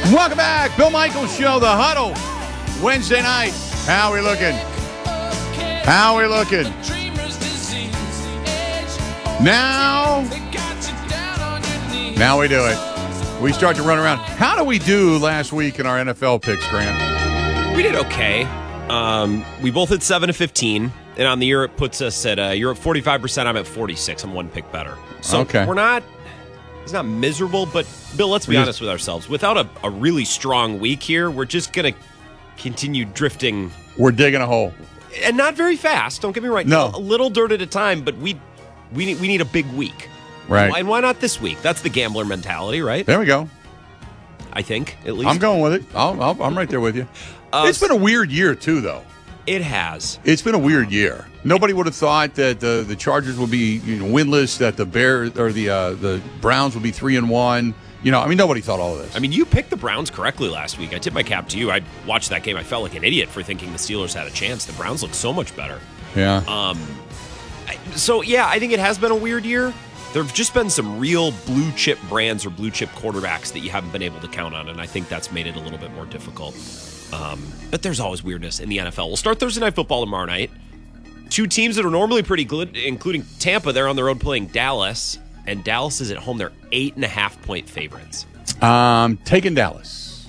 Welcome back. Bill Michaels Show, The Huddle, Wednesday night. How are we looking? How are we looking? Now we do it. We start to run around. How do we do last week in our NFL picks, Grant? We did okay. We both hit 7 of 15, and on the year it puts us at you're at 45%. I'm at 46. I'm one pick better. So okay. It's not miserable, but Bill, let's be honest with ourselves. Without a really strong week here, we're just going to continue drifting. We're digging a hole. And not very fast, don't get me wrong. No. A little dirt at a time, but we need a big week. Right. And why not this week? That's the gambler mentality, right? There we go. I think, at least. I'm going with it. I'm right there with you. It's been a weird year, too, though. It has. It's been a weird year. Nobody would have thought that the Chargers would be winless, that the Bears or the Browns would be 3-1. Nobody thought all of this. I mean, you picked the Browns correctly last week. I tip my cap to you. I watched that game. I felt like an idiot for thinking the Steelers had a chance. The Browns look so much better. Yeah. I think it has been a weird year. There have just been some real blue-chip brands or blue-chip quarterbacks that you haven't been able to count on, and I think that's made it a little bit more difficult. But there's always weirdness in the NFL. We'll start Thursday Night Football tomorrow night. Two teams that are normally pretty good, including Tampa. They're on the road playing Dallas, and Dallas is at home. They're 8.5-point favorites. Taking Dallas.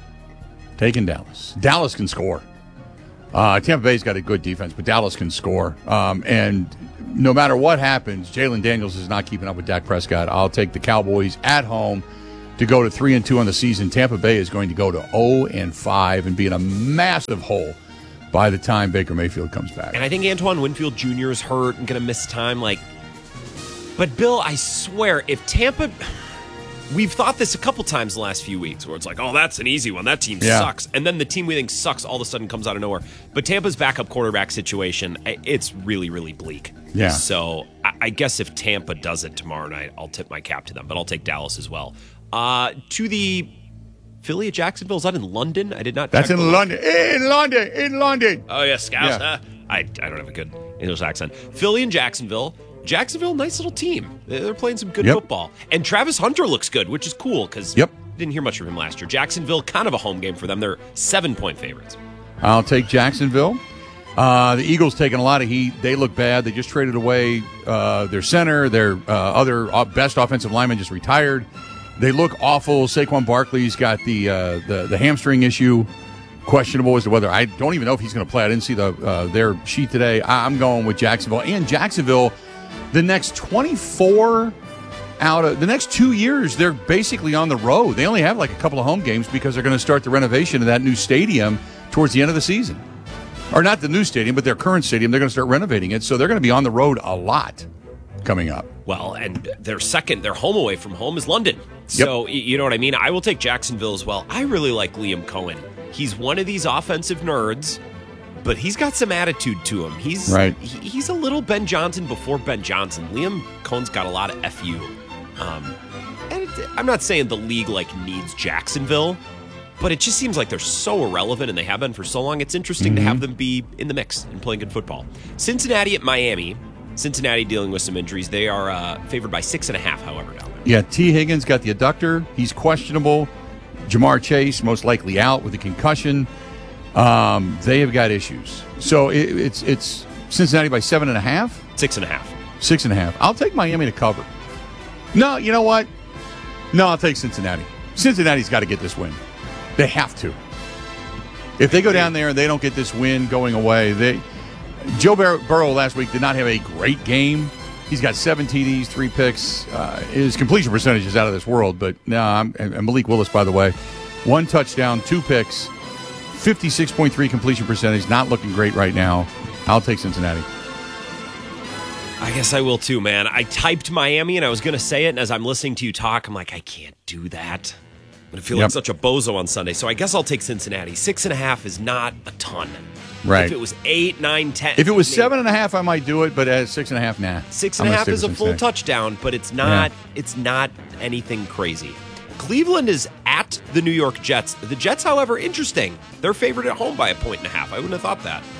Dallas can score. Tampa Bay's got a good defense, but Dallas can score. And no matter what happens, Jalen Daniels is not keeping up with Dak Prescott. I'll take the Cowboys at home to go to 3-2 on the season. Tampa Bay is going to go to 0-5 and be in a massive hole by the time Baker Mayfield comes back. And I think Antoine Winfield Jr. is hurt and going to miss time. But Bill, I swear, if Tampa, we've thought this a couple times in the last few weeks, where it's like, oh, that's an easy one. That team sucks, and then the team we think sucks all of a sudden comes out of nowhere. But Tampa's backup quarterback situation, it's really, really bleak. Yeah. So I guess if Tampa does it tomorrow night, I'll tip my cap to them. But I'll take Dallas as well. To the Philly at Jacksonville. Is that in London? I did not. That's in London. In London. Oh, yeah, Scouts. Yeah. I don't have a good English accent. Philly and Jacksonville. Jacksonville, nice little team. They're playing some good football. And Travis Hunter looks good, which is cool because didn't hear much from him last year. Jacksonville, kind of a home game for them. They're 7-point favorites. I'll take Jacksonville. The Eagles taking a lot of heat. They look bad. They just traded away their center. Their other best offensive lineman just retired. They look awful. Saquon Barkley's got the hamstring issue, questionable as to whether, I don't even know if he's going to play. I didn't see their sheet today. I'm going with Jacksonville. And Jacksonville, the next 24 out of the next 2 years, they're basically on the road. They only have like a couple of home games because they're going to start the renovation of that new stadium towards the end of the season. Or not the new stadium, but their current stadium. They're going to start renovating it, so they're going to be on the road a lot coming up. Well, and their home away from home is London. So, you know what I mean? I will take Jacksonville as well. I really like Liam Cohen. He's one of these offensive nerds, but he's got some attitude to him. He's a little Ben Johnson before Ben Johnson. Liam Cohen's got a lot of FU. And I'm not saying the league needs Jacksonville, but it just seems like they're so irrelevant, and they have been for so long. It's interesting to have them be in the mix and playing good football. Cincinnati at Miami. Cincinnati dealing with some injuries. They are favored by 6.5, however, down there. Yeah, T. Higgins got the adductor. He's questionable. Jamar Chase most likely out with a concussion. They have got issues. So it's Cincinnati by 7.5? 6.5. 6.5. I'll take Miami to cover. No, you know what? No, I'll take Cincinnati. Cincinnati's got to get this win. They have to. If they go down there and they don't get this win going away, Joe Burrow last week did not have a great game. He's got 7 TDs, 3 picks. His completion percentage is out of this world. But and Malik Willis, by the way, 1 touchdown, 2 picks, 56.3 completion percentage. Not looking great right now. I'll take Cincinnati. I guess I will too, man. I typed Miami and I was going to say it, and as I'm listening to you talk, I'm like, I can't do that. I'm going to feel like such a bozo on Sunday. So I guess I'll take Cincinnati. 6.5 is not a ton. Right. If it was 8, 9, 10. If it was 7.5, I might do it, but at 6.5, nah. 6.5 is a full touchdown, but it's not. It's not anything crazy. Cleveland is at the New York Jets. The Jets, however, interesting. They're favored at home by 1.5. I wouldn't have thought that.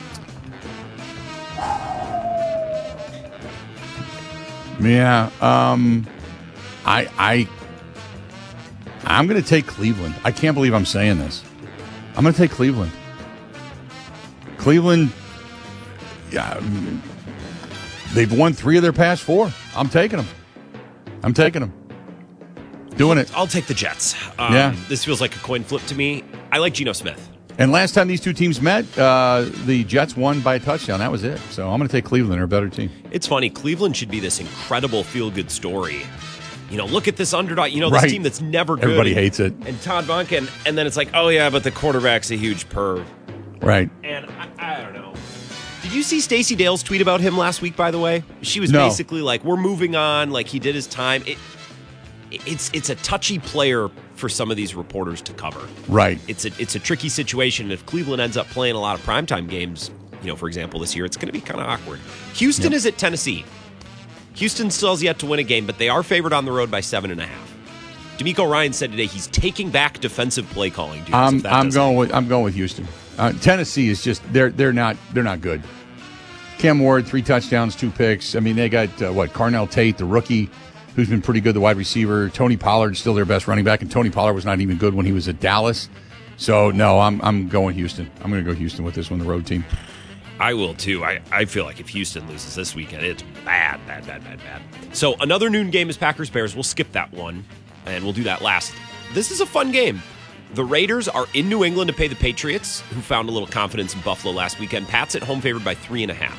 Yeah. I I'm going to take Cleveland. I can't believe I'm saying this. I'm going to take Cleveland. Cleveland, yeah, they've won 3 of their past 4. I'm taking them. Doing it. I'll take the Jets. This feels like a coin flip to me. I like Geno Smith. And last time these two teams met, the Jets won by a touchdown. That was it. So I'm going to take Cleveland. They're a better team. It's funny. Cleveland should be this incredible feel-good story. Look at this underdog. This Right. team that's never good. Everybody hates it. And Todd Monken. And then it's like, oh, yeah, but the quarterback's a huge perv. Right. And I don't know. Did you see Stacey Dale's tweet about him last week, by the way? She was No. basically like, we're moving on. Like, he did his time. It's a touchy player for some of these reporters to cover. Right. It's a tricky situation. If Cleveland ends up playing a lot of primetime games, for example, this year, it's going to be kind of awkward. Houston is at Tennessee. Houston still has yet to win a game, but they are favored on the road by 7.5. D'Amico Ryan said today he's taking back defensive play calling. I'm going with Houston. Tennessee is just they're not good. Cam Ward, 3 touchdowns, 2 picks. I mean, they got Carnell Tate, the rookie, who's been pretty good, the wide receiver. Tony Pollard still their best running back, and Tony Pollard was not even good when he was at Dallas. So no, I'm going Houston. I'm going to go Houston with this one, the road team. I will too. I feel like if Houston loses this weekend, it's bad. So another noon game is Packers-Bears. We'll skip that one, and we'll do that last. This is a fun game. The Raiders are in New England to pay the Patriots, who found a little confidence in Buffalo last weekend. Pats at home favored by 3.5.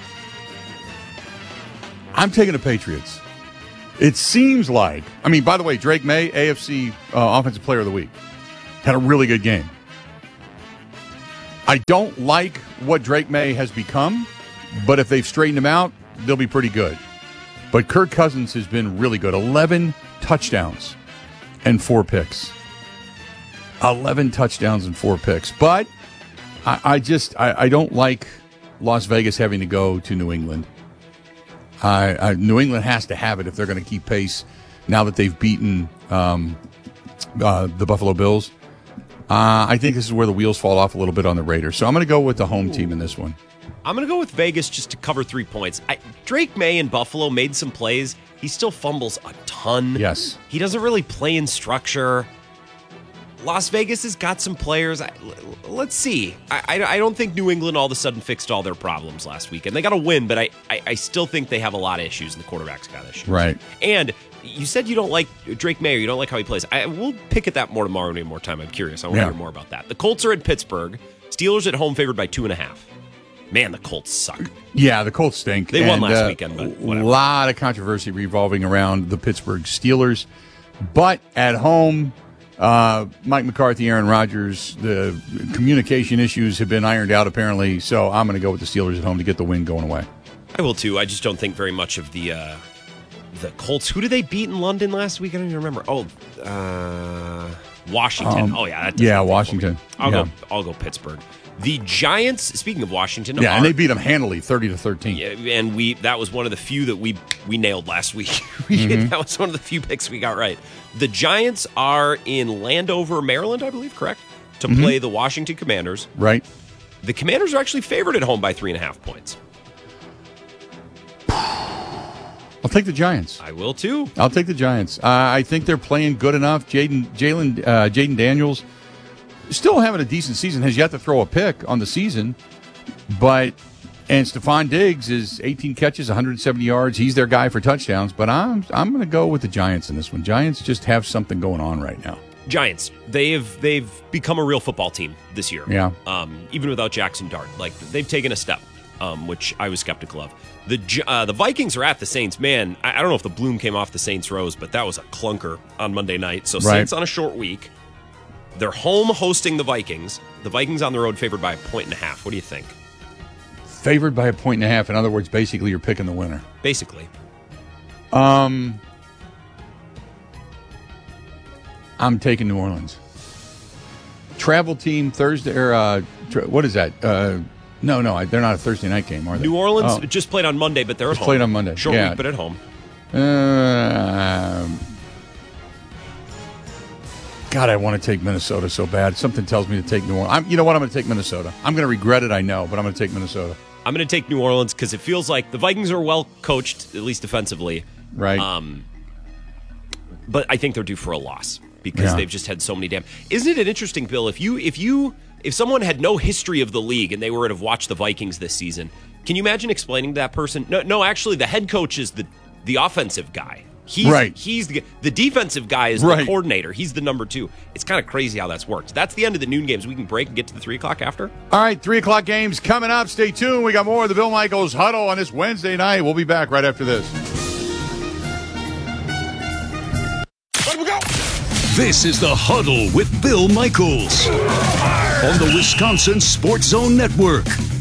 I'm taking the Patriots. It seems like, by the way, Drake May, AFC Offensive Player of the Week, had a really good game. I don't like what Drake May has become, but if they've straightened him out, they'll be pretty good. But Kirk Cousins has been really good. 11 touchdowns and 4 picks. 11 touchdowns and 4 picks. But I don't like Las Vegas having to go to New England. New England has to have it if they're going to keep pace now that they've beaten the Buffalo Bills. I think this is where the wheels fall off a little bit on the Raiders. So I'm going to go with the home team in this one. I'm going to go with Vegas just to cover 3 points. Drake May in Buffalo made some plays. He still fumbles a ton. Yes. He doesn't really play in structure. Las Vegas has got some players. Let's see. I don't think New England all of a sudden fixed all their problems last weekend. They got a win, but I still think they have a lot of issues, and the quarterback's got issues. Right. And you said you don't like Drake May, or you don't like how he plays. We'll pick at that more tomorrow when we have more time. I'm curious. I want to hear more about that. The Colts are at Pittsburgh. Steelers at home favored by 2.5. Man, the Colts suck. Yeah, the Colts stink. They won last weekend, but whatever. A lot of controversy revolving around the Pittsburgh Steelers. But at home, Mike McCarthy, Aaron Rodgers, the communication issues have been ironed out apparently. So I'm going to go with the Steelers at home to get the win going away. I will too. I just don't think very much of the Colts. Who did they beat in London last week? I don't even remember. Washington. Washington. I'll go Pittsburgh. The Giants, speaking of Washington, and they beat them handily, 30-13. Yeah, and that was one of the few that we nailed last week. That was one of the few picks we got right. The Giants are in Landover, Maryland, I believe, correct? To play the Washington Commanders. Right. The Commanders are actually favored at home by 3.5 points. I'll take the Giants. I will too. I'll take the Giants. I think they're playing good enough. Jaden Daniels still having a decent season, has yet to throw a pick on the season. And Stephon Diggs is 18 catches, 170 yards. He's their guy for touchdowns. But I'm going to go with the Giants in this one. Giants just have something going on right now. Giants, they've become a real football team this year. Yeah. Even without Jackson Dart, they've taken a step, which I was skeptical of. The Vikings are at the Saints. Man, I don't know if the bloom came off the Saints' rose, but that was a clunker on Monday night. So Saints on a short week. They're home hosting the Vikings. The Vikings on the road favored by 1.5. What do you think? Favored by 1.5. In other words, basically you're picking the winner. Basically. I'm taking New Orleans. Travel team Thursday or what is that? No, they're not a Thursday night game, are they? New Orleans just played on Monday, but they're at home. Played on Monday. Short week, but at home. God, I want to take Minnesota so bad. Something tells me to take New Orleans. You know what? I'm going to take Minnesota. I'm going to regret it, I know, but I'm going to take Minnesota. I'm going to take New Orleans because it feels like the Vikings are well coached, at least defensively. Right. But I think they're due for a loss. because they've just had so many damn. Isn't it an interesting, Bill? If someone had no history of the league and they were to have watched the Vikings this season, can you imagine explaining to that person? No, actually, the head coach is the offensive guy. He's the defensive guy is the coordinator. He's the number 2. It's kind of crazy how that's worked. That's the end of the noon games. We can break and get to the 3 o'clock after. All right, 3 o'clock games coming up. Stay tuned. We got more of the Bill Michaels Huddle on this Wednesday night. We'll be back right after this. Let we go. This is the Huddle with Bill Michaels on the Wisconsin Sports Zone Network.